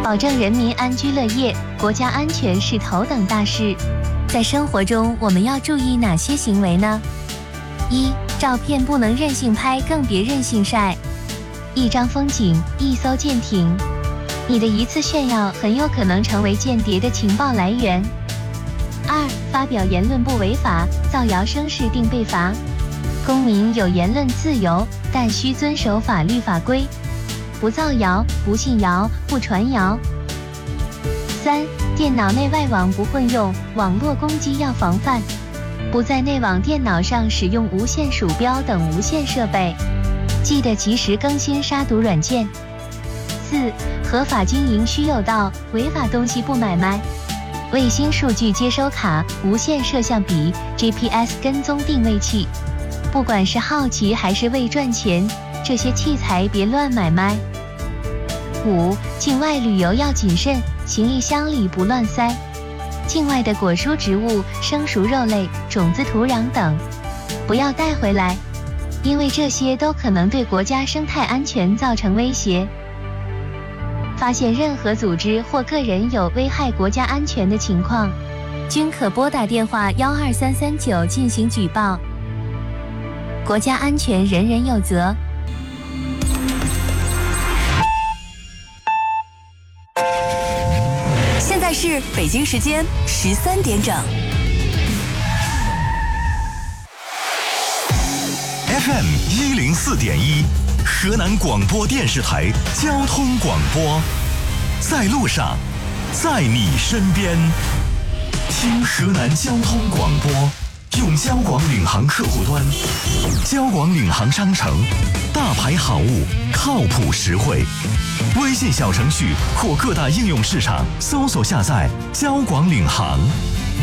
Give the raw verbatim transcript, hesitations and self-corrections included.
保证人民安居乐业，国家安全是头等大事。在生活中，我们要注意哪些行为呢？一、照片不能任性拍，更别任性晒。一张风景，一艘舰艇，你的一次炫耀很有可能成为间谍的情报来源。二、发表言论不违法，造谣生事定被罚。公民有言论自由，但需遵守法律法规，不造谣，不信谣，不传谣。三、电脑内外网不混用，网络攻击要防范，不在内网电脑上使用无线鼠标等无线设备，记得及时更新杀毒软件。四、合法经营需有道，违法东西不买卖。卫星数据接收卡、无线摄像笔、G P S 跟踪定位器，不管是好奇还是为赚钱，这些器材别乱买卖。五、境外旅游要谨慎，行李箱里不乱塞。境外的果蔬植物、生熟肉类、种子、土壤等，不要带回来，因为这些都可能对国家生态安全造成威胁。发现任何组织或个人有危害国家安全的情况，均可拨打电话幺二三三九进行举报。国家安全人人有责。 现在是北京时间十三点整。 F M 一零四点一，河南广播电视台交通广播，在路上，在你身边，听河南交通广播，用交广领航客户端，交广领航商城，大牌好物，靠谱实惠。微信小程序或各大应用市场搜索下载交广领航。